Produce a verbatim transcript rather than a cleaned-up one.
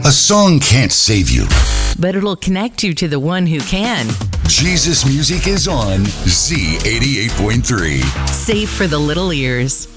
A song can't save you, but it'll connect you to the one who can. Jesus music is on Z eighty-eight point three. Safe for the little ears.